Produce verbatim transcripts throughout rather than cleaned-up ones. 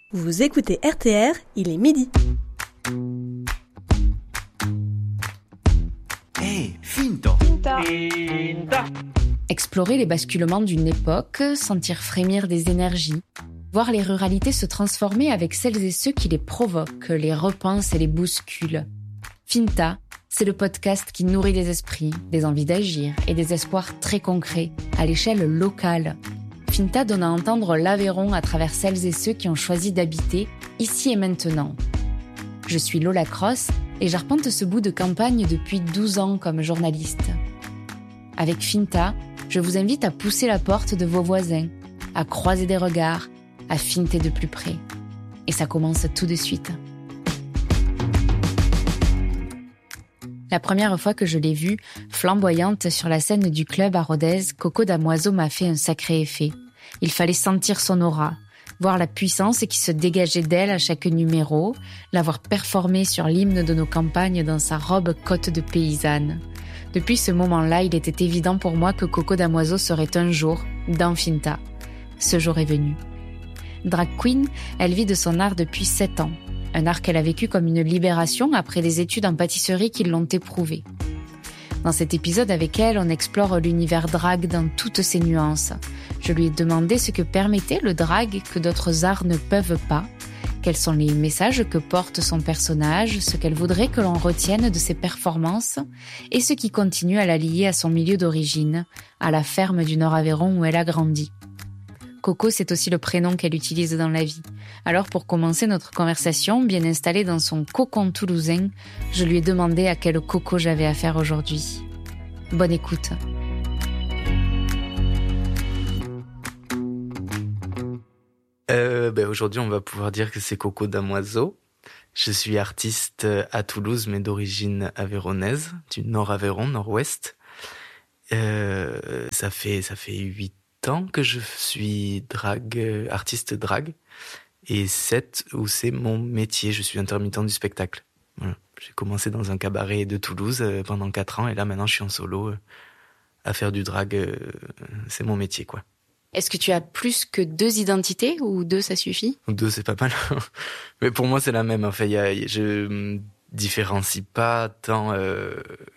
Vous écoutez R T R, il est midi. Hey, finto. Finta. Finta. Explorer les basculements d'une époque, sentir frémir des énergies, voir les ruralités se transformer avec celles et ceux qui les provoquent, les repensent et les bousculent. Finta, c'est le podcast qui nourrit des esprits, des envies d'agir et des espoirs très concrets, à l'échelle locale. Finta donne à entendre l'Aveyron à travers celles et ceux qui ont choisi d'habiter ici et maintenant. Je suis Lola Cross et j'arpente ce bout de campagne depuis douze ans comme journaliste. Avec Finta, je vous invite à pousser la porte de vos voisins, à croiser des regards, à finter de plus près. Et ça commence tout de suite. La première fois que je l'ai vue, flamboyante sur la scène du club à Rodez, Coco Damoiseau m'a fait un sacré effet. Il fallait sentir son aura, voir la puissance qui se dégageait d'elle à chaque numéro, la voir performer sur l'hymne de nos campagnes dans sa robe côte de paysanne. Depuis ce moment-là, il était évident pour moi que Coco Damoiseau serait un jour dans Finta. Ce jour est venu. Drag queen, elle vit de son art depuis sept ans. Un art qu'elle a vécu comme une libération après des études en pâtisserie qui l'ont éprouvée. Dans cet épisode avec elle, on explore l'univers drag dans toutes ses nuances. Je lui ai demandé ce que permettait le drag que d'autres arts ne peuvent pas, quels sont les messages que porte son personnage, ce qu'elle voudrait que l'on retienne de ses performances et ce qui continue à la lier à son milieu d'origine, à la ferme du Nord-Aveyron où elle a grandi. Coco, c'est aussi le prénom qu'elle utilise dans la vie. Alors pour commencer notre conversation, bien installée dans son cocon toulousain, je lui ai demandé à quel Coco j'avais affaire aujourd'hui. Bonne écoute. Euh, ben aujourd'hui, on va pouvoir dire que c'est Coco Damoiseau. Je suis artiste à Toulouse, mais d'origine aveyronnaise, du Nord-Aveyron, Nord-Ouest. Euh, ça fait ça fait huit ans que je suis drag, artiste drag, et sept où c'est mon métier. Je suis intermittent du spectacle. Voilà. J'ai commencé dans un cabaret de Toulouse pendant quatre ans, et là maintenant je suis en solo à faire du drag. C'est mon métier, quoi. Est-ce que tu as plus que deux identités ou deux ça suffit ? Deux, c'est pas mal. Mais pour moi, c'est la même. Enfin, y a, je me différencie pas tant euh,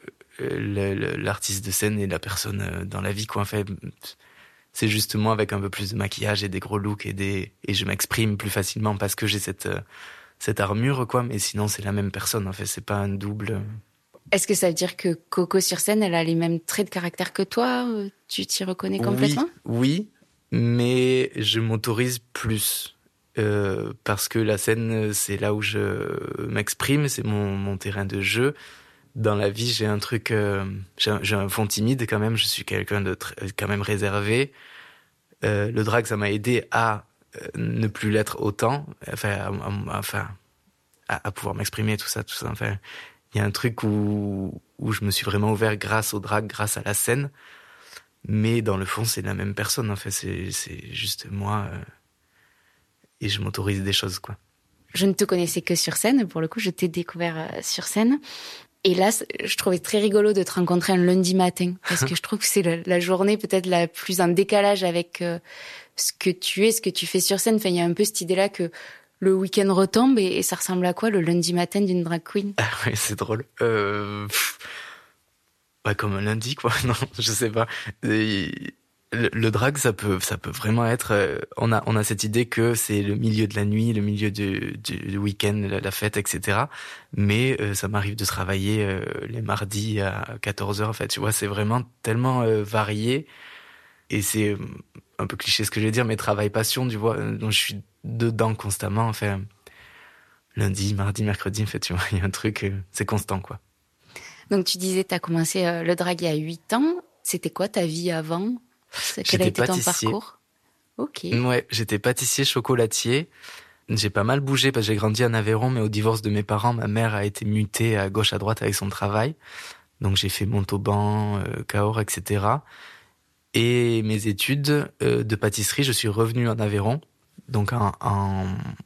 le, le, l'artiste de scène et la personne dans la vie, quoi. Enfin, c'est justement avec un peu plus de maquillage et des gros looks et des et je m'exprime plus facilement parce que j'ai cette cette armure, quoi. Mais sinon, c'est la même personne. En fait, c'est pas un double. Est-ce que ça veut dire que Coco sur scène, elle a les mêmes traits de caractère que toi ? Tu t'y reconnais complètement ? Oui, oui. Mais je m'autorise plus euh, parce que la scène, c'est là où je m'exprime, c'est mon, mon terrain de jeu. Dans la vie, j'ai un truc, euh, j'ai, un, j'ai un fond timide quand même. Je suis quelqu'un de très, quand même réservé. Euh, le drag, ça m'a aidé à euh, ne plus l'être autant, enfin, à, à, enfin, à, à pouvoir m'exprimer, tout ça, tout ça. Enfin, il y a un truc où où je me suis vraiment ouvert grâce au drag, grâce à la scène. Mais dans le fond, c'est la même personne, en fait. C'est, c'est juste moi. Euh, et je m'autorise des choses, quoi. Je ne te connaissais que sur scène. Pour le coup, je t'ai découvert euh, sur scène. Et là, je trouvais très rigolo de te rencontrer un lundi matin. Parce que je trouve que c'est la, la journée peut-être la plus en décalage avec euh, ce que tu es, ce que tu fais sur scène. Enfin, il y a un peu cette idée-là que le week-end retombe. Et, et ça ressemble à quoi, le lundi matin d'une drag queen ? Ah ouais, c'est drôle. Euh... Ouais, comme un lundi, quoi. Non, je sais pas. Et le, le drag, ça peut, ça peut vraiment être. Euh, on a, on a cette idée que c'est le milieu de la nuit, le milieu du, du, du week-end, la, la fête, et cetera. Mais euh, ça m'arrive de travailler euh, les mardis à quatorze heures. En fait, tu vois, c'est vraiment tellement euh, varié. Et c'est euh, un peu cliché ce que je vais dire, mais travail passion, tu vois. Donc je suis dedans constamment. Enfin, lundi, mardi, mercredi, en fait, tu vois, il y a un truc, euh, c'est constant, quoi. Donc tu disais, tu as commencé euh, le drag il y a huit ans. C'était quoi ta vie avant ? Quel j'étais a été ton pâtissier. parcours ? Ok. Ouais, j'étais pâtissier chocolatier. J'ai pas mal bougé parce que j'ai grandi en Aveyron, mais au divorce de mes parents, ma mère a été mutée à gauche à droite avec son travail. Donc j'ai fait Montauban, euh, Cahors, et cetera. Et mes études euh, de pâtisserie, je suis revenu en Aveyron, donc en, en,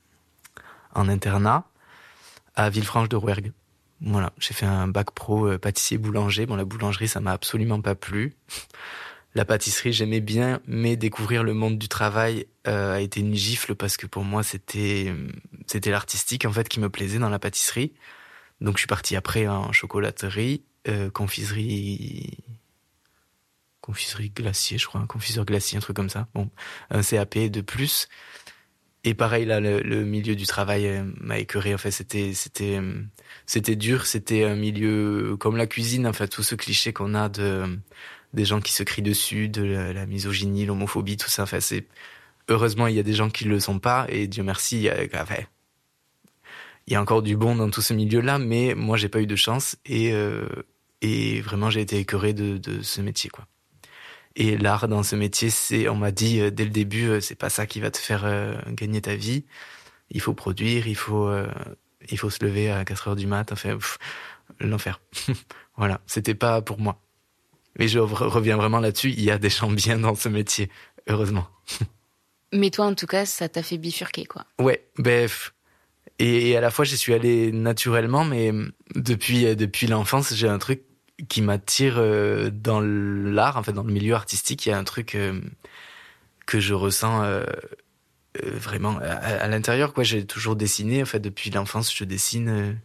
en internat, à Villefranche de Rouergue. Voilà, j'ai fait un bac pro euh, pâtissier boulanger. Bon, la boulangerie, ça m'a absolument pas plu. La pâtisserie, j'aimais bien, mais découvrir le monde du travail euh, a été une gifle parce que pour moi, c'était c'était l'artistique en fait qui me plaisait dans la pâtisserie. Donc je suis parti après en chocolaterie, euh, confiserie, confiserie glacier, je crois, un confiseur glacier, un truc comme ça. Bon, un C A P de plus. Et pareil là, le, le milieu du travail euh, m'a écœuré. En fait, c'était c'était c'était dur. C'était un milieu comme la cuisine. En fait, tout ce cliché qu'on a de des gens qui se crient dessus, de la, la misogynie, l'homophobie, tout ça. Enfin, c'est heureusement il y a des gens qui le sont pas et Dieu merci, il y a, enfin, il y a encore du bon dans tout ce milieu-là, mais moi j'ai pas eu de chance et euh, et vraiment j'ai été écœuré de de ce métier quoi. Et l'art dans ce métier, c'est on m'a dit euh, dès le début, euh, c'est pas ça qui va te faire euh, gagner ta vie. Il faut produire, il faut euh, il faut se lever à quatre heures du mat, enfin pff, l'enfer. Voilà, c'était pas pour moi. Mais je reviens vraiment là-dessus, il y a des gens bien dans ce métier, heureusement. Mais toi, en tout cas, ça t'a fait bifurquer, quoi. Ouais, bref. Et, et à la fois, j'y suis allé naturellement, mais depuis, depuis l'enfance, j'ai un truc qui m'attire euh, dans l'art, en fait, dans le milieu artistique. Il y a un truc euh, que je ressens euh, euh, vraiment à, à l'intérieur, quoi. J'ai toujours dessiné, en fait, depuis l'enfance, je dessine... Euh,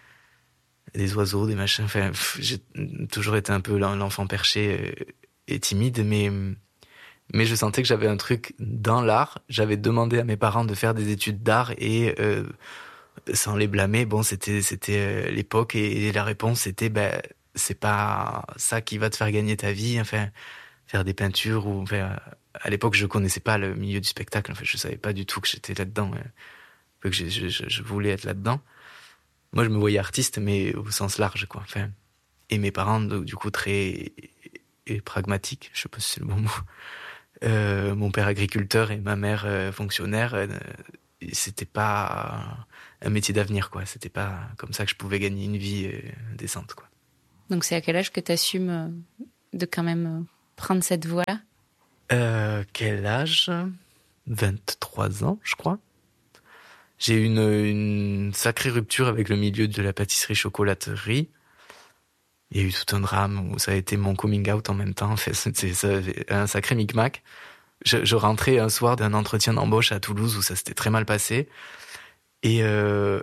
des oiseaux, des machins. Enfin, pff, j'ai toujours été un peu l'enfant perché et timide, mais mais je sentais que j'avais un truc dans l'art. J'avais demandé à mes parents de faire des études d'art et euh, sans les blâmer, bon, c'était c'était l'époque et la réponse c'était ben c'est pas ça qui va te faire gagner ta vie. Enfin, faire des peintures ou enfin, à l'époque je connaissais pas le milieu du spectacle. En fait, je savais pas du tout que j'étais là-dedans, que je, je, je voulais être là-dedans. Moi, je me voyais artiste, mais au sens large, quoi. Enfin, et mes parents, du coup, très et pragmatiques, je sais pas si c'est le bon mot. Euh, mon père agriculteur et ma mère euh, fonctionnaire, euh, c'était pas un métier d'avenir, quoi. C'était pas comme ça que je pouvais gagner une vie euh, décente, quoi. Donc, c'est à quel âge que t'assumes euh, de quand même euh, prendre cette voie-là ? Euh, quel âge ? vingt-trois ans, je crois. J'ai eu une, une sacrée rupture avec le milieu de la pâtisserie-chocolaterie. Il y a eu tout un drame où ça a été mon coming out en même temps. En fait, c'est un sacré micmac. Je, je rentrais un soir d'un entretien d'embauche à Toulouse où ça s'était très mal passé. Et, euh,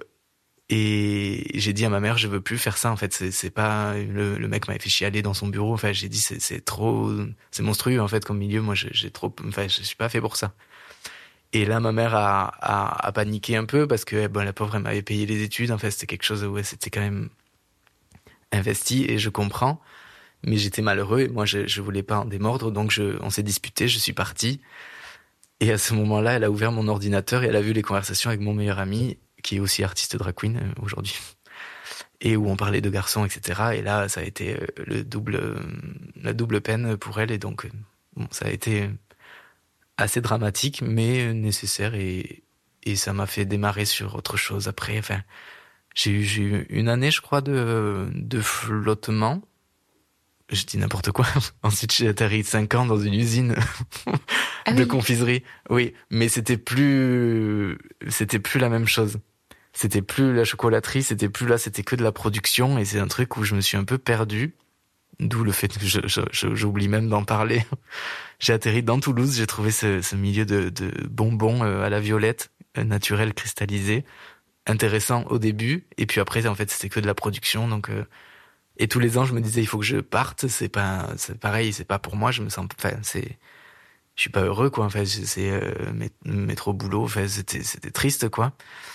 et j'ai dit à ma mère, je veux plus faire ça. En fait, c'est, c'est pas le, le mec m'avait fait chialer dans son bureau. Enfin, j'ai dit, c'est, c'est trop, c'est monstrueux en fait comme milieu. Moi, j'ai, j'ai trop, enfin, je suis pas fait pour ça. Et là, ma mère a, a, a paniqué un peu parce que bon, la pauvre, elle m'avait payé les études. En fait, c'était quelque chose où ouais, c'était quand même investi et je comprends. Mais j'étais malheureux et moi, je, je voulais pas en démordre. Donc, je, on s'est disputé, je suis parti. Et à ce moment-là, elle a ouvert mon ordinateur et elle a vu les conversations avec mon meilleur ami, qui est aussi artiste drag queen euh, aujourd'hui. Et où on parlait de garçons, et cetera. Et là, ça a été euh, le double, euh, la double peine pour elle. Et donc, euh, bon, ça a été... assez dramatique, mais nécessaire et, et ça m'a fait démarrer sur autre chose après. Enfin, j'ai eu, j'ai eu une année, je crois, de, de flottement. Je dis n'importe quoi. Ensuite, j'ai atterri cinq ans dans une usine ah de oui. confiserie. Oui, mais c'était plus, c'était plus la même chose. C'était plus la chocolaterie, c'était plus là, c'était que de la production et c'est un truc où je me suis un peu perdu. D'où le fait que je, je, je, j'oublie même d'en parler. J'ai atterri dans Toulouse, j'ai trouvé ce, ce milieu de, de bonbons à la violette, naturel, cristallisé, intéressant au début, et puis après, en fait, c'était que de la production, donc... Euh, et tous les ans, je me disais, il faut que je parte, c'est pas... C'est pareil, c'est pas pour moi, je me sens... Enfin, c'est... Je suis pas heureux, quoi, enfin, c'est... Euh, mettre au boulot, enfin, c'était, c'était triste, quoi.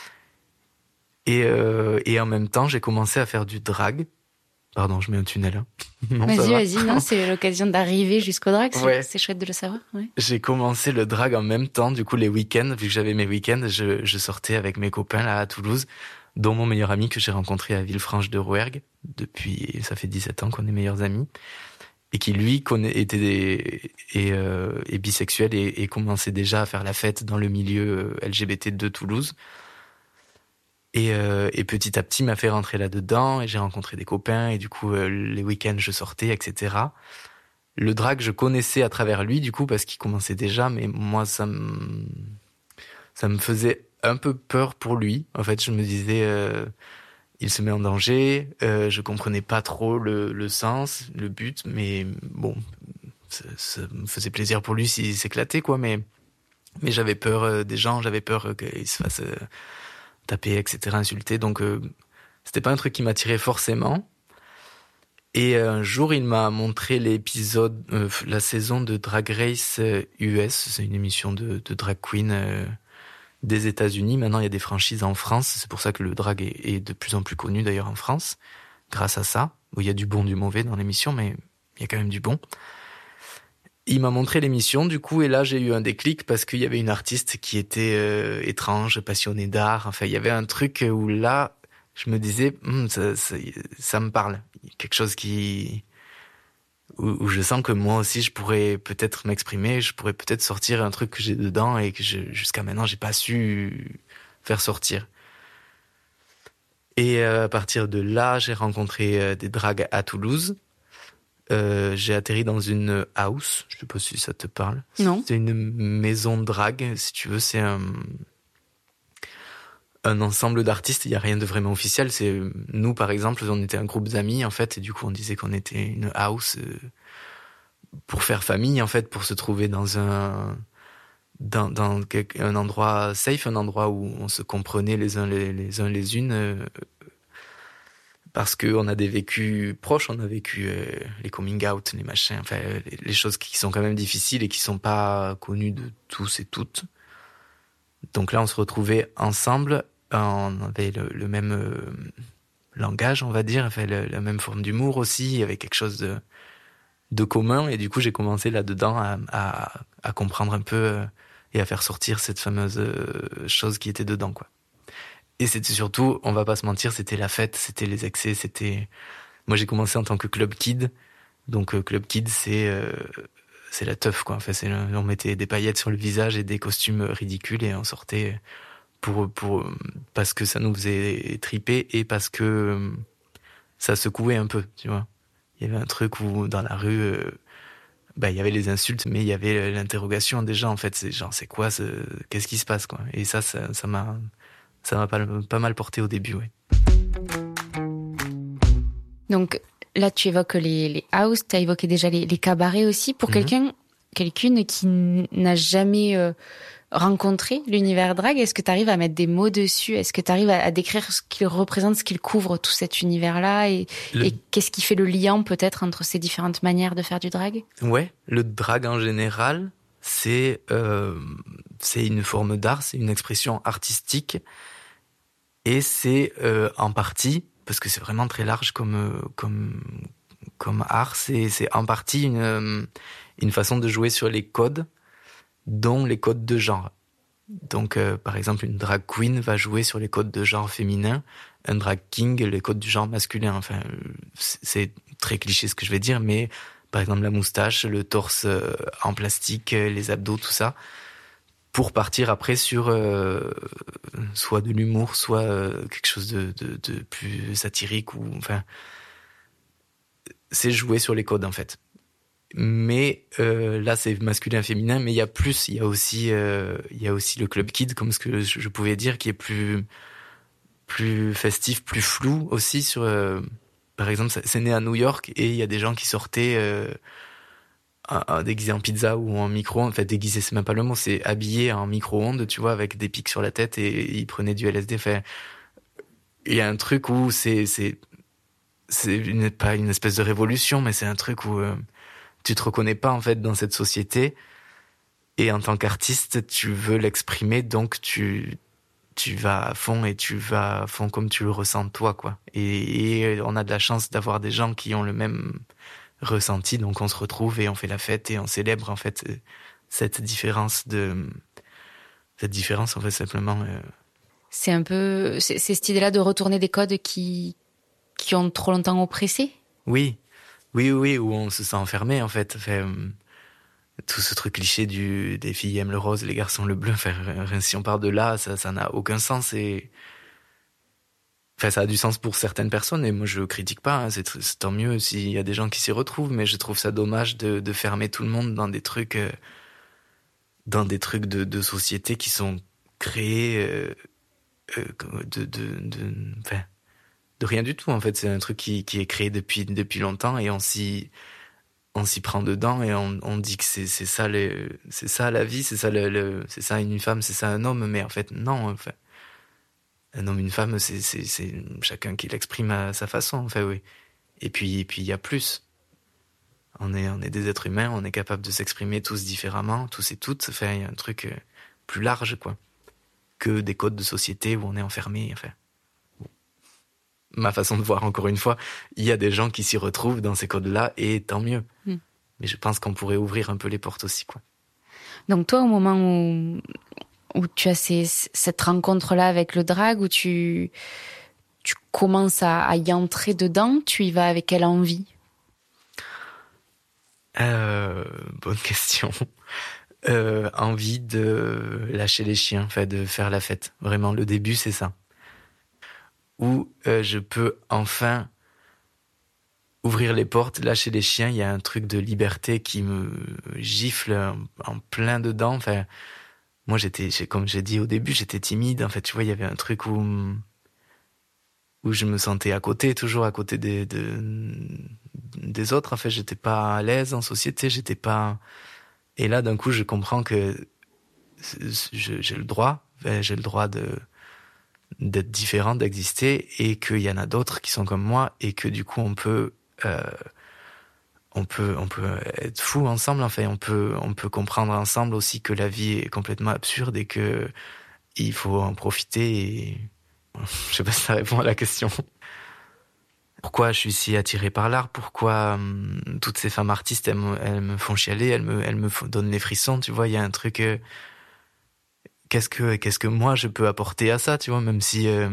Et, euh, et en même temps, j'ai commencé à faire du drag. Pardon, je mets un tunnel. Hein. Non, vas-y, ça va. vas-y, non, c'est l'occasion d'arriver jusqu'au drag, c'est, ouais. c'est chouette de le savoir. Ouais. J'ai commencé le drag en même temps, du coup les week-ends, vu que j'avais mes week-ends, je, je sortais avec mes copains là à Toulouse, dont mon meilleur ami que j'ai rencontré à Villefranche de Rouergue, depuis, ça fait dix-sept ans qu'on est meilleurs amis, et qui lui connaît, était des, et, euh, et bisexuel et, et commençait déjà à faire la fête dans le milieu L G B T de Toulouse. Et, euh, et petit à petit m'a fait rentrer là-dedans et j'ai rencontré des copains et du coup euh, les week-ends je sortais, et cetera. Le drag je connaissais à travers lui du coup parce qu'il commençait déjà, mais moi ça me ça me faisait un peu peur pour lui. En fait je me disais euh, il se met en danger, euh, je comprenais pas trop le, le sens, le but, mais bon ça, ça me faisait plaisir pour lui s'il s'éclatait, quoi, mais, mais j'avais peur euh, des gens, j'avais peur qu'il se fasse euh, taper, et cetera, insulter, donc euh, c'était pas un truc qui m'attirait forcément. Et un jour, il m'a montré l'épisode, euh, la saison de Drag Race U S, c'est une émission de, de drag queen euh, des États-Unis. Maintenant, il y a des franchises en France, c'est pour ça que le drag est, est de plus en plus connu d'ailleurs en France, grâce à ça, où il y a du bon, du mauvais dans l'émission, mais il y a quand même du bon. Il m'a montré l'émission, du coup, et là, j'ai eu un déclic parce qu'il y avait une artiste qui était euh, étrange, passionnée d'art, enfin, il y avait un truc où là, je me disais, hm, ça, ça, ça me parle. Quelque chose qui où, où je sens que moi aussi je pourrais peut-être m'exprimer, je pourrais peut-être sortir un truc que j'ai dedans et que je, jusqu'à maintenant j'ai pas su faire sortir. Et à partir de là, j'ai rencontré des drags à Toulouse. Euh, j'ai atterri dans une house, je sais pas si ça te parle. Non. C'est une maison de drague, si tu veux, c'est un un ensemble d'artistes, il y a rien de vraiment officiel, c'est nous par exemple, on était un groupe d'amis en fait et du coup on disait qu'on était une house euh, pour faire famille en fait, pour se trouver dans un dans dans un endroit safe, un endroit où on se comprenait les uns les, les uns les unes euh, parce que on a des vécus proches, on a vécu euh, les coming out, les machins, enfin les, les choses qui sont quand même difficiles et qui sont pas connues de tous et toutes. Donc là on se retrouvait ensemble. On avait le, le même euh, langage, on va dire, enfin, le, la même forme d'humour aussi, il y avait quelque chose de, de commun, et du coup j'ai commencé là-dedans à, à, à comprendre un peu euh, et à faire sortir cette fameuse euh, chose qui était dedans, quoi. Et c'était surtout, on va pas se mentir, c'était la fête, c'était les excès, c'était... Moi j'ai commencé en tant que club kid, donc euh, club kid c'est... Euh, c'est la teuf, quoi. Enfin, c'est, on mettait des paillettes sur le visage et des costumes ridicules et on sortait... Pour, pour, parce que ça nous faisait triper et parce que ça secouait un peu, tu vois. Il y avait un truc où, dans la rue, euh, bah, il y avait les insultes, mais il y avait l'interrogation des gens, en fait. C'est genre, c'est quoi, c'est, qu'est-ce qui se passe, quoi. Et ça, ça, ça m'a, ça m'a pas, pas mal porté au début, ouais. Donc, là, tu évoques les, les house, tu as évoqué déjà les, les cabarets aussi. Pour mm-hmm. quelqu'un, quelqu'une qui n'a jamais, euh, rencontrer l'univers drag, est-ce que tu arrives à mettre des mots dessus? Est-ce que tu arrives à, à décrire ce qu'il représente, ce qu'il couvre, tout cet univers-là et, le... et qu'est-ce qui fait le lien peut-être entre ces différentes manières de faire du drag? Ouais, le drag en général, c'est, euh, c'est une forme d'art, c'est une expression artistique et c'est euh, en partie, parce que c'est vraiment très large comme, comme, comme art, c'est, c'est en partie une, une façon de jouer sur les codes, dont les codes de genre. Donc, euh, par exemple, une drag queen va jouer sur les codes de genre féminin, un drag king, les codes du genre masculin. Enfin, c'est très cliché ce que je vais dire, mais par exemple, la moustache, le torse euh, en plastique, les abdos, tout ça, pour partir après sur euh, soit de l'humour, soit euh, quelque chose de, de, de plus satirique, ou enfin, c'est jouer sur les codes, en fait. Mais euh, là c'est masculin féminin, mais il y a plus, il y a aussi euh, il y a aussi le club kid, comme ce que je, je pouvais dire, qui est plus plus festif, plus flou aussi sur euh, par exemple c'est né à New York et il y a des gens qui sortaient euh, à, à, déguisés en pizza ou en micro-ondes, enfin déguisés c'est même pas le mot, c'est habillés en micro-ondes, tu vois, avec des pics sur la tête et ils prenaient du L S D. Enfin, il y a un truc où c'est c'est c'est une, pas une espèce de révolution, mais c'est un truc où euh, tu te reconnais pas en fait dans cette société et en tant qu'artiste tu veux l'exprimer, donc tu tu vas à fond et tu vas à fond comme tu le ressens toi, quoi. Et, et on a de la chance d'avoir des gens qui ont le même ressenti, donc on se retrouve et on fait la fête et on célèbre en fait cette différence de cette différence en fait simplement. Euh... C'est un peu c'est, c'est cette idée-là de retourner des codes qui qui ont trop longtemps oppressé. Oui. Oui, oui, où on se sent enfermé, en fait. Enfin, tout ce truc cliché du, des filles aiment le rose, les garçons le bleu. Enfin, si on part de là, ça, ça n'a aucun sens et, enfin, ça a du sens pour certaines personnes et moi, je critique pas, hein. C'est, c'est tant mieux s'il y a des gens qui s'y retrouvent, mais je trouve ça dommage de, de fermer tout le monde dans des trucs, euh, dans des trucs de, de société qui sont créés, euh, euh, de, de, de, enfin, de rien du tout, en fait. C'est un truc qui, qui est créé depuis, depuis longtemps et on s'y, on s'y prend dedans et on, on dit que c'est, c'est ça le, c'est ça la vie, c'est ça le, le, c'est ça une femme, c'est ça un homme, mais en fait non, en fait. Un homme, une femme, c'est, c'est, c'est chacun qui l'exprime à sa façon, en fait, oui. Et puis, et puis il y a plus. On est, on est des êtres humains, on est capable de s'exprimer tous différemment, tous et toutes. Enfin, il y a un truc plus large, quoi, que des codes de société où on est enfermé. Enfin, bon. Ma façon de voir, encore une fois, il y a des gens qui s'y retrouvent dans ces codes-là, et tant mieux. Mm. Mais je pense qu'on pourrait ouvrir un peu les portes aussi, quoi. Donc toi, au moment où où tu as ces, cette rencontre-là avec le drag, où tu, tu commences à, à y entrer dedans, tu y vas avec quelle envie ? euh, Bonne question. Euh, envie de lâcher les chiens, enfin de faire la fête. Vraiment, le début, c'est ça. Où euh, je peux enfin ouvrir les portes, lâcher les chiens. Il y a un truc de liberté qui me gifle en, en plein dedans. Enfin, moi, j'étais, comme j'ai dit au début, j'étais timide. En fait, tu vois, il y avait un truc où, où je me sentais à côté, toujours à côté des, de, des autres. En fait, j'étais pas à l'aise en société, j'étais pas... Et là, d'un coup, je comprends que j'ai le droit, j'ai le droit de, d'être différent, d'exister, et qu'il y en a d'autres qui sont comme moi, et que du coup, on peut... Euh, On peut, on peut être fous ensemble, enfin, on peut, on peut comprendre ensemble aussi que la vie est complètement absurde et que il faut en profiter. Et... Je sais pas si ça répond à la question. Pourquoi je suis si attiré par l'art ? Pourquoi hum, toutes ces femmes artistes, elles me, elles me font chialer, elles me, elles me donnent les frissons, tu vois, il y a un truc... Euh, qu'est-ce que, qu'est-ce que moi je peux apporter à ça, tu vois, même si... Euh,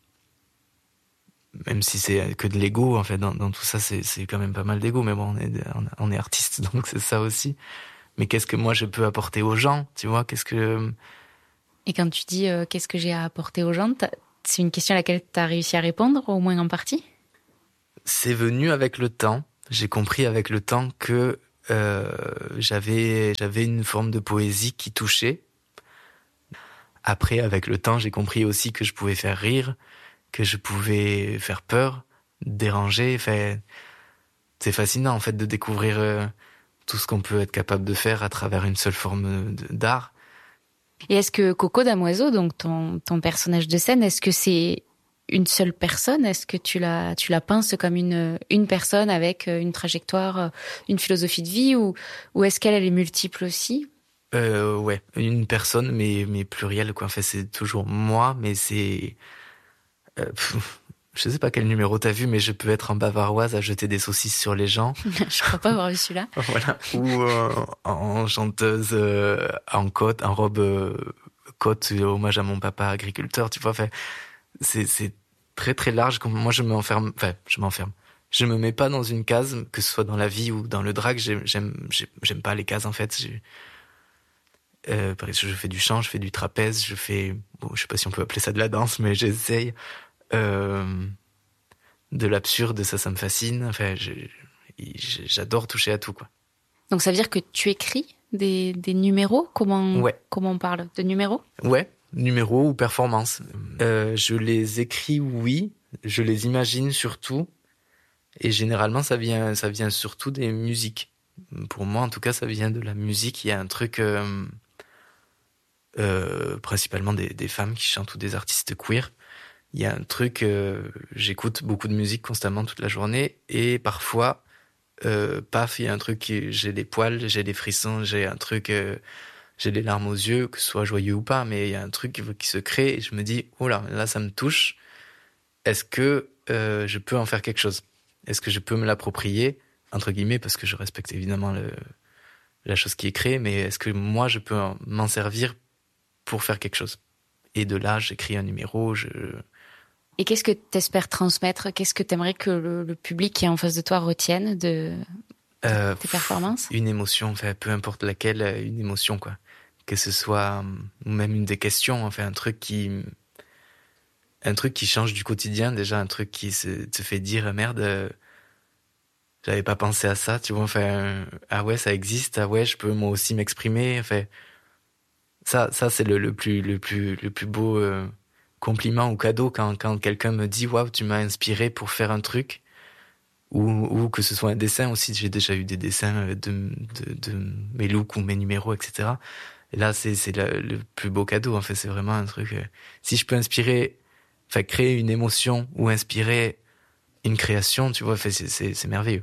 Même si c'est que de l'ego, en fait, dans, dans tout ça, c'est, c'est quand même pas mal d'ego. Mais bon, on est, on est artiste, donc c'est ça aussi. Mais qu'est-ce que moi je peux apporter aux gens, tu vois ? Qu'est-ce que... Et quand tu dis euh, qu'est-ce que j'ai à apporter aux gens, c'est une question à laquelle tu as réussi à répondre, au moins en partie ? C'est venu avec le temps. J'ai compris avec le temps que euh, j'avais, j'avais une forme de poésie qui touchait. Après, avec le temps, j'ai compris aussi que je pouvais faire rire, que je pouvais faire peur, déranger. Enfin, c'est fascinant en fait de découvrir euh, tout ce qu'on peut être capable de faire à travers une seule forme de, d'art. Et est-ce que Coco Damoiseau, donc ton, ton personnage de scène, est-ce que c'est une seule personne ? Est-ce que tu la, tu la penses comme une, une personne avec une trajectoire, une philosophie de vie, ou, ou est-ce qu'elle elle est multiple aussi ? euh, Ouais, une personne, mais, mais plurielle, quoi. En fait, c'est toujours moi, mais c'est... Euh, pff, je sais pas quel numéro t'as vu, mais je peux être en bavaroise à jeter des saucisses sur les gens. Je crois pas avoir vu celui-là. Voilà. Ou euh, en chanteuse euh, en côte, en robe euh, côte, hommage à mon papa agriculteur, tu vois. Enfin, c'est, c'est très très large. Moi, je m'enferme. Enfin, je m'enferme. Je me mets pas dans une case, que ce soit dans la vie ou dans le drag. J'aime, j'aime, j'aime pas les cases en fait. J'ai... Euh, par exemple, je fais du chant, je fais du trapèze, je fais, bon, je sais pas si on peut appeler ça de la danse, mais j'essaye. Euh, de l'absurde, ça, ça me fascine. Enfin, je, je, j'adore toucher à tout, quoi. Donc ça veut dire que tu écris des, des numéros ? Comment, ouais. comment on parle de numéros ? Ouais, numéros ou performances. Euh, je les écris, oui. Je les imagine surtout. Et généralement, ça vient, ça vient surtout des musiques. Pour moi, en tout cas, ça vient de la musique. Il y a un truc... Euh, euh, principalement des, des femmes qui chantent ou des artistes queer. Il y a un truc, euh, j'écoute beaucoup de musique constamment toute la journée et parfois, euh, paf, il y a un truc, qui, j'ai des poils, j'ai des frissons, j'ai un truc, euh, j'ai des larmes aux yeux, que ce soit joyeux ou pas, mais il y a un truc qui, qui se crée et je me dis, oh là, là ça me touche, est-ce que euh, je peux en faire quelque chose ? Est-ce que je peux me l'approprier, entre guillemets, parce que je respecte évidemment le, la chose qui est créée, mais est-ce que moi je peux m'en servir pour faire quelque chose ? Et de là, j'écris un numéro, je... Et qu'est-ce que tu espères transmettre ? Qu'est-ce que tu aimerais que le, le public qui est en face de toi retienne de, de euh, tes performances ? Une émotion, enfin, peu importe laquelle, une émotion, quoi. Que ce soit, ou même une des questions, enfin, un truc qui... Un truc qui change du quotidien, déjà, un truc qui se, te fait dire, merde, euh, j'avais pas pensé à ça, tu vois, enfin, ah ouais, ça existe, ah ouais, je peux moi aussi m'exprimer, enfin... Ça, ça c'est le, le, plus, le, plus, le plus beau... Euh, compliment ou cadeau quand, quand quelqu'un me dit « Waouh, tu m'as inspiré pour faire un truc ». ou, ou que ce soit un dessin aussi. J'ai déjà eu des dessins de, de, de mes looks ou mes numéros, et cetera. Et là, c'est, c'est le, le plus beau cadeau. En fait, c'est vraiment un truc. Euh, si je peux inspirer, enfin créer une émotion ou inspirer une création, tu vois, c'est, c'est, c'est merveilleux.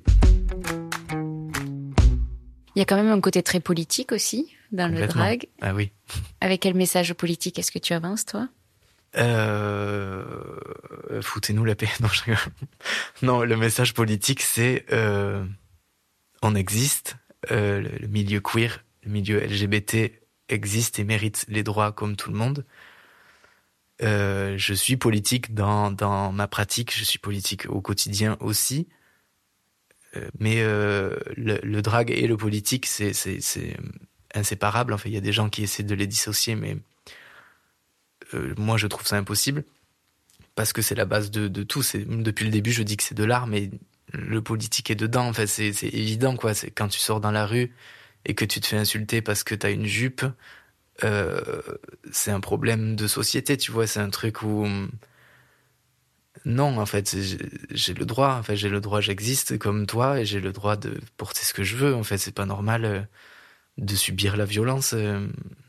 Il y a quand même un côté très politique aussi dans le drag. Ah oui. Avec quel message politique est-ce que tu avances, toi ? Euh... Foutez-nous la paix. Non, je rigole. Non, le message politique, c'est euh... on existe. Euh, le, le milieu queer, le milieu L G B T existe et mérite les droits comme tout le monde. Euh, je suis politique dans dans ma pratique. Je suis politique au quotidien aussi. Mais euh, le, le drag et le politique, c'est, c'est, c'est inséparable. En fait, il y a des gens qui essaient de les dissocier, mais euh, moi, je trouve ça impossible parce que c'est la base de, de tout. C'est, depuis le début, je dis que c'est de l'art, mais le politique est dedans. En fait, c'est, c'est évident, quoi. C'est quand tu sors dans la rue et que tu te fais insulter parce que t'as une jupe, euh, c'est un problème de société, tu vois. C'est un truc où non, en fait, j'ai, j'ai le droit. En fait, j'ai le droit, j'existe comme toi, et j'ai le droit de porter ce que je veux. En fait, c'est pas normal euh, de subir la violence. Euh,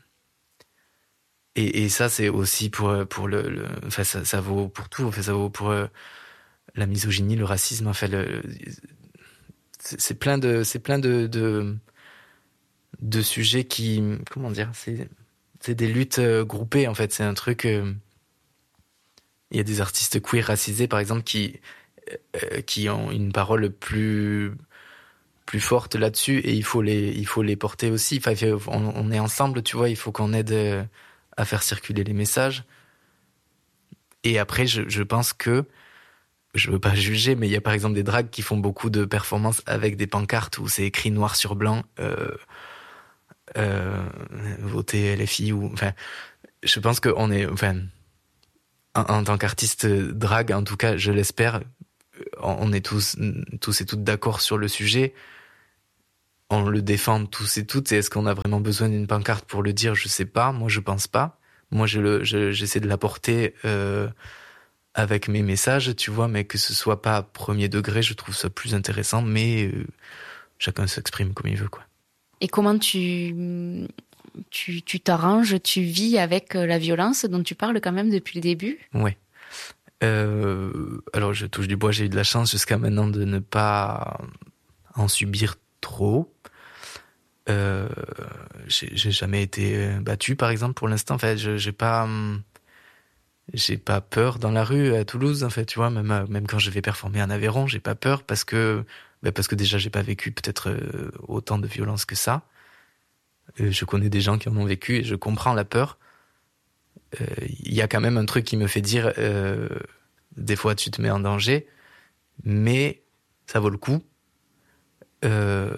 et, et ça, c'est aussi pour pour le, le enfin, ça, ça vaut pour tout. En fait, ça vaut pour euh, la misogynie, le racisme. En fait, le, c'est, c'est plein de, c'est plein de, de de sujets qui, comment dire, c'est c'est des luttes euh, groupées. En fait, c'est un truc. Euh, Il y a des artistes queer racisés, par exemple, qui euh, qui ont une parole plus plus forte là-dessus, et il faut les il faut les porter aussi. Enfin, on, on est ensemble, tu vois. Il faut qu'on aide euh, à faire circuler les messages. Et après, je, je pense que je veux pas juger, mais il y a par exemple des drags qui font beaucoup de performances avec des pancartes où c'est écrit noir sur blanc, euh, euh, voter L F I, ou enfin, je pense qu'on est, enfin. En tant qu'artiste drag, en tout cas, je l'espère, on est tous, tous et toutes d'accord sur le sujet. On le défend tous et toutes. Et est-ce qu'on a vraiment besoin d'une pancarte pour le dire ? Je sais pas. Moi, je pense pas. Moi, je le, je, j'essaie de la porter euh, avec mes messages, tu vois, mais que ce soit pas premier degré, je trouve ça plus intéressant. Mais euh, chacun s'exprime comme il veut, quoi. Et comment tu Tu, tu t'arranges, tu vis avec la violence dont tu parles quand même depuis le début ? Ouais. Euh, alors, je touche du bois, j'ai eu de la chance jusqu'à maintenant de ne pas en subir trop. Euh, j'ai, j'ai jamais été battu, par exemple, pour l'instant. En fait, je, j'ai pas, j'ai pas peur dans la rue à Toulouse. En fait, tu vois, même même quand je vais performer en Aveyron, j'ai pas peur parce que, ben parce que déjà j'ai pas vécu peut-être autant de violence que ça. Je connais des gens qui en ont vécu et je comprends la peur. Il euh, y a quand même un truc qui me fait dire euh, des fois tu te mets en danger, mais ça vaut le coup. Euh,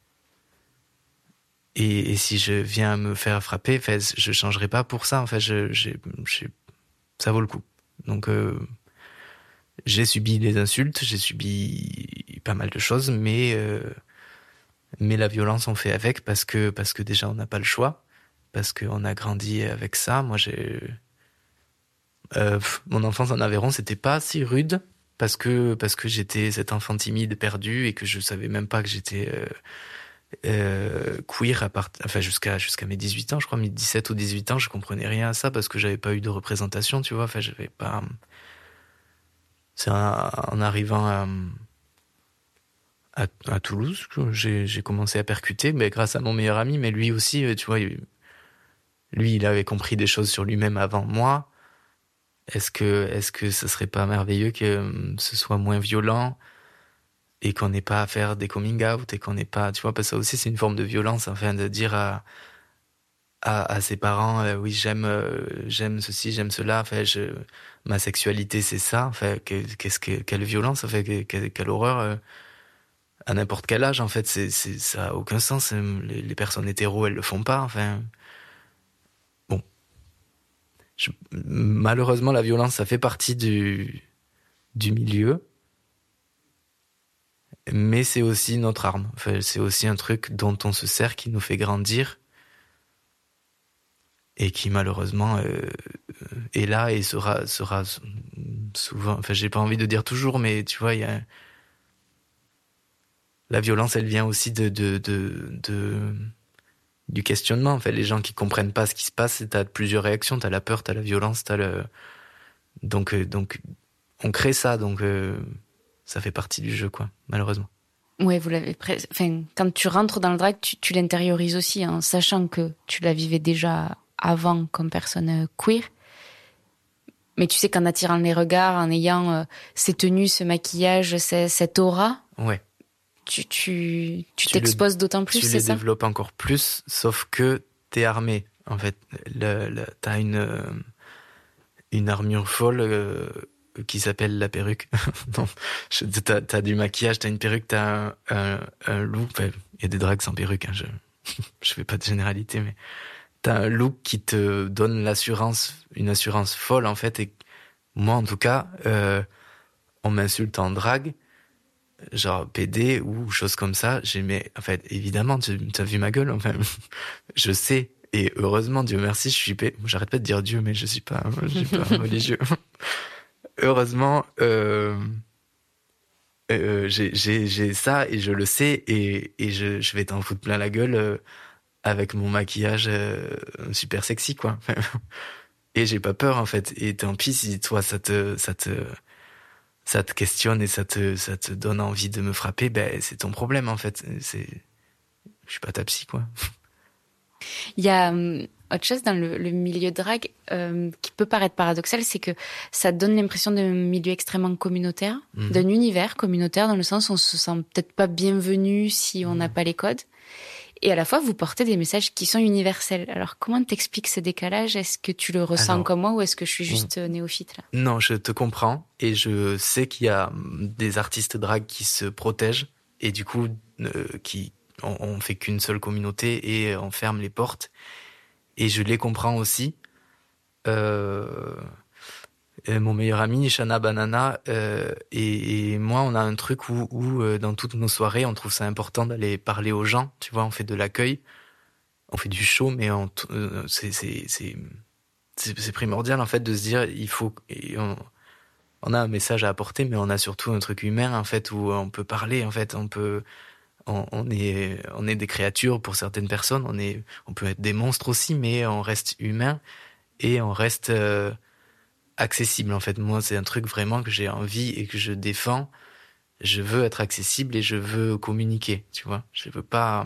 et, et si je viens me faire frapper, je changerai pas pour ça. En fait, je, j'ai, j'ai, ça vaut le coup. Donc, euh, j'ai subi les insultes, j'ai subi pas mal de choses, mais euh, mais la violence on fait avec parce que parce que déjà on n'a pas le choix, parce qu'on a grandi avec ça. Moi, j'ai euh, mon enfance en Aveyron, c'était pas si rude parce que parce que j'étais cet enfant timide perdu et que je savais même pas que j'étais euh, euh, queer à part, enfin jusqu'à jusqu'à mes dix-huit ans, je crois, mes dix-sept ou dix-huit ans, je comprenais rien à ça parce que j'avais pas eu de représentation, tu vois. Enfin, j'avais pas. C'est en, en arrivant à, à à Toulouse que j'ai j'ai commencé à percuter, mais grâce à mon meilleur ami, mais lui aussi, tu vois, lui il avait compris des choses sur lui-même avant moi. Est-ce que est-ce que ce serait pas merveilleux que ce soit moins violent et qu'on n'ait pas à faire des coming out et qu'on n'ait pas, tu vois, parce que ça aussi c'est une forme de violence, enfin, de dire à à, à ses parents euh, oui, j'aime euh, j'aime ceci, j'aime cela, enfin, je ma sexualité c'est ça, enfin, qu'est-ce que quelle violence, enfin, quelle, quelle horreur euh, à n'importe quel âge, en fait, c'est c'est ça a aucun sens. Les, les personnes hétéros elles le font pas, enfin. Bon, je, malheureusement la violence ça fait partie du du milieu. Mais c'est aussi notre arme. Enfin, c'est aussi un truc dont on se sert, qui nous fait grandir et qui malheureusement euh, est là et sera sera souvent. Enfin, j'ai pas envie de dire toujours, mais tu vois, il y a la violence, elle vient aussi de, de, de, de, du questionnement. En fait, les gens qui comprennent pas ce qui se passe, t'as plusieurs réactions. T'as la peur, t'as la violence, t'as le... Donc, euh, donc, on crée ça, donc euh, ça fait partie du jeu, quoi, malheureusement. Ouais, vous l'avez pres... enfin, quand tu rentres dans le drag, tu, tu l'intériorises aussi, en sachant que tu la vivais déjà avant comme personne queer. Mais tu sais qu'en attirant les regards, en ayant euh, ces tenues, ce maquillage, ces, cette aura, ouais. tu, tu, tu, tu le, t'exposes d'autant plus, tu c'est les ça? développes encore plus, sauf que t'es armé. En fait, le, le, t'as une, euh, une armure folle euh, qui s'appelle la perruque. Non, je, t'as, t'as du maquillage, t'as une perruque, t'as un, un, un look. Enfin, il y a des drags sans perruque, hein, je je fais pas de généralité, mais t'as un look qui te donne l'assurance, une assurance folle, en fait. Et moi, en tout cas, euh, on m'insulte en drague, genre P D ou choses comme ça. J'ai, mais, en fait, évidemment, tu as vu ma gueule, enfin, je sais. Et heureusement, Dieu merci, je suis P... J'arrête pas de dire Dieu, mais je suis pas, je suis pas religieux. Heureusement, euh, euh, j'ai, j'ai, j'ai ça et je le sais et, et je, je vais t'en foutre plein la gueule euh, avec mon maquillage euh, super sexy, quoi. Et j'ai pas peur, en fait. Et tant pis si toi, ça te, ça te, ça te questionne et ça te, ça te donne envie de me frapper, ben, c'est ton problème, en fait. C'est, je suis pas ta psy, quoi. Il y a euh, autre chose dans le, le milieu drag euh, qui peut paraître paradoxal, c'est que ça donne l'impression d'un milieu extrêmement communautaire, mmh. d'un univers communautaire, dans le sens où on se sent peut-être pas bienvenu si on n'a mmh. pas les codes. Et à la fois, vous portez des messages qui sont universels. Alors, comment t'expliques ce décalage? Est-ce que tu le ressens Alors, comme moi ou est-ce que je suis juste on... néophyte là? Non, je te comprends. Et je sais qu'il y a des artistes drag qui se protègent et du coup, euh, qui on, on fait qu'une seule communauté et on ferme les portes. Et je les comprends aussi. Euh... Mon meilleur ami, Shana Banana, euh, et, et moi, on a un truc où, où euh, dans toutes nos soirées, on trouve ça important d'aller parler aux gens. Tu vois, on fait de l'accueil, on fait du show, mais on, euh, c'est, c'est, c'est, c'est, c'est primordial en fait de se dire, il faut, on, on a un message à apporter, mais on a surtout un truc humain en fait où on peut parler. En fait, on peut, on, on est, on est des créatures pour certaines personnes. On est, on peut être des monstres aussi, mais on reste humain et on reste euh, accessible, en fait. Moi, c'est un truc vraiment que j'ai envie et que je défends. Je veux être accessible et je veux communiquer, tu vois. Je veux pas,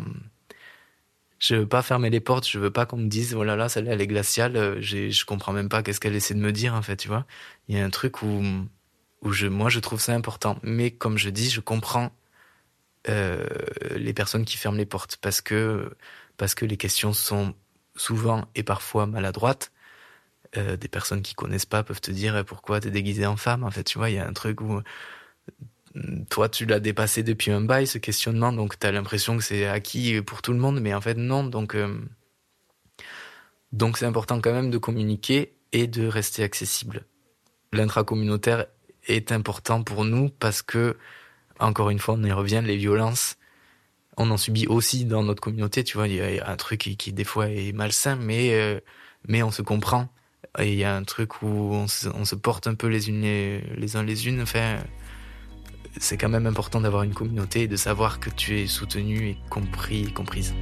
je veux pas fermer les portes. Je veux pas qu'on me dise, oh là là, celle-là, elle est glaciale. J'ai, je comprends même pas qu'est-ce qu'elle essaie de me dire, en fait, tu vois. Il y a un truc où, où je, moi, je trouve ça important. Mais comme je dis, je comprends euh, les personnes qui ferment les portes parce que, parce que les questions sont souvent et parfois maladroites. Euh, des personnes qui connaissent pas peuvent te dire pourquoi t'es déguisée en femme, en fait, tu vois. Il y a un truc où toi tu l'as dépassé depuis un bail, ce questionnement, donc t'as l'impression que c'est acquis pour tout le monde, mais en fait non. Donc euh, donc c'est important quand même de communiquer et de rester accessible. L'intracommunautaire est important pour nous parce que, encore une fois, on y revient, les violences, on en subit aussi dans notre communauté, tu vois. Il y a un truc qui, qui des fois est malsain, mais euh, mais on se comprend. Et il y a un truc où on se, on se porte un peu les unes les, les uns les unes. Enfin, c'est quand même important d'avoir une communauté et de savoir que tu es soutenu et compris et comprise.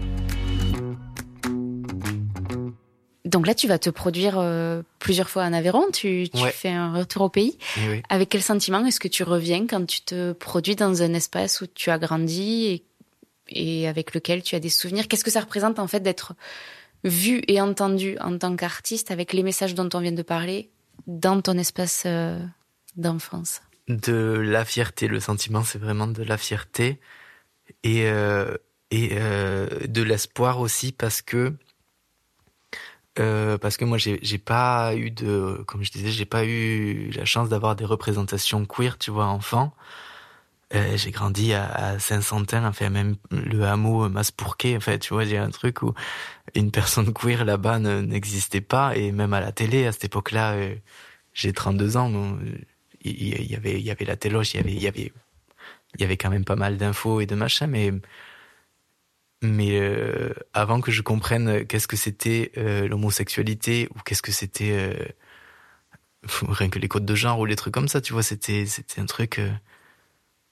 Donc là, tu vas te produire euh, plusieurs fois en Aveyron. Tu, tu ouais. fais un retour au pays. Oui. Avec quel sentiment est-ce que tu reviens quand tu te produis dans un espace où tu as grandi et, et avec lequel tu as des souvenirs? Qu'est-ce que ça représente en fait d'être vu et entendu en tant qu'artiste avec les messages dont on vient de parler dans ton espace euh, d'enfance? De la fierté, le sentiment c'est vraiment de la fierté et, euh, et euh, de l'espoir aussi parce que euh, parce que moi j'ai, j'ai pas eu de, comme je disais, j'ai pas eu la chance d'avoir des représentations queer, tu vois, enfant. Euh, j'ai grandi à, à Saint-Santin, enfin même le hameau Maspourquet, en fait, tu vois, il y a un truc où une personne queer là-bas ne, n'existait pas, et même à la télé, à cette époque-là, euh, j'ai trente-deux ans, donc, il y, y avait, il y avait la téloche, il y avait, il y avait, il y avait quand même pas mal d'infos et de machins, mais, mais euh, avant que je comprenne qu'est-ce que c'était euh, l'homosexualité ou qu'est-ce que c'était euh, rien que les codes de genre ou les trucs comme ça, tu vois, c'était, c'était un truc. Euh,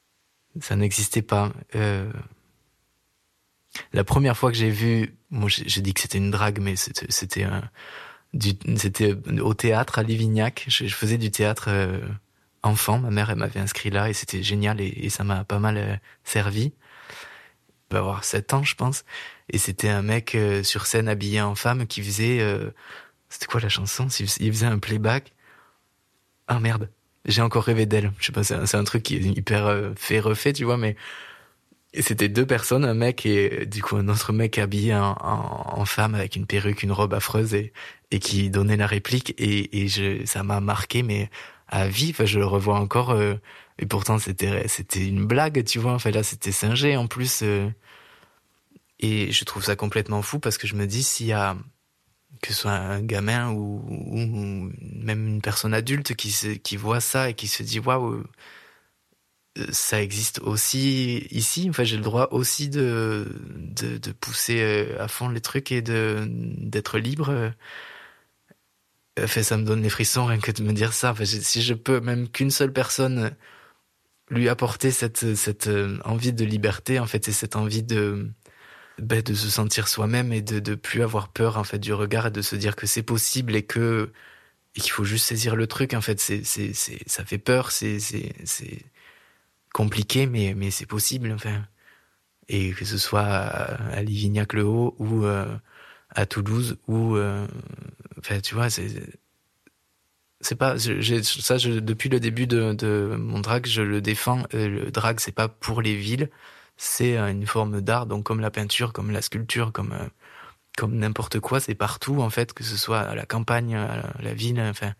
Ça n'existait pas. Euh... La première fois que j'ai vu, moi j'ai, j'ai dit que c'était une drague, mais c'était, c'était, un, du, c'était au théâtre à Livignac. Je, je faisais du théâtre euh, enfant. Ma mère, elle m'avait inscrit là et c'était génial et, et ça m'a pas mal euh, servi. Je vais avoir sept ans, je pense. Et c'était un mec euh, sur scène habillé en femme qui faisait... Euh, c'était quoi la chanson ? Il faisait un playback. Ah merde, j'ai encore rêvé d'elle. Je sais pas, c'est un, c'est un truc qui est hyper euh, fait refait, tu vois, mais... Et c'était deux personnes, un mec et du coup un autre mec habillé en, en, en femme avec une perruque, une robe affreuse et, et qui donnait la réplique et, et je, ça m'a marqué mais à vie. Enfin, je le revois encore euh, et pourtant c'était c'était une blague, tu vois. Enfin là c'était singé en plus euh, et je trouve ça complètement fou parce que je me dis s'il y a que ce soit un gamin ou, ou même une personne adulte qui se, qui voit ça et qui se dit waouh. Ça existe aussi ici. Enfin, j'ai le droit aussi de, de, de pousser à fond les trucs et de, d'être libre. Enfin, ça me donne les frissons rien que de me dire ça. Enfin, si je peux, même qu'une seule personne lui apporter cette, cette envie de liberté, en fait, et cette envie de, ben, de se sentir soi-même et de, de plus avoir peur, en fait, du regard et de se dire que c'est possible et que, et qu'il faut juste saisir le truc, en fait, c'est, c'est, c'est, ça fait peur, c'est, c'est, c'est, compliqué, mais, mais c'est possible, enfin. Et que ce soit à, à Livignac-le-Haut ou euh, à Toulouse ou, euh, enfin, tu vois, c'est, c'est pas, j'ai, ça, je, depuis le début de, de mon drag, je le défends. Euh, le drag, c'est pas pour les villes, c'est une forme d'art, donc comme la peinture, comme la sculpture, comme, euh, comme n'importe quoi, c'est partout, en fait, que ce soit à la campagne, à la, à la ville, enfin.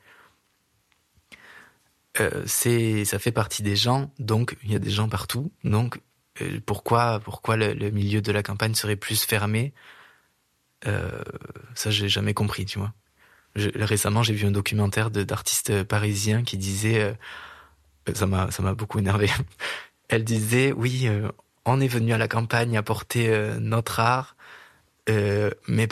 Euh, c'est, ça fait partie des gens, donc il y a des gens partout. Donc euh, pourquoi, pourquoi le, le milieu de la campagne serait plus fermé ? euh, Ça, j'ai jamais compris, tu vois. Je, récemment, j'ai vu un documentaire de, d'artistes parisiens qui disait, euh, ça m'a, ça m'a beaucoup énervé. Elle disait, oui, euh, on est venu à la campagne apporter euh, notre art, euh, mais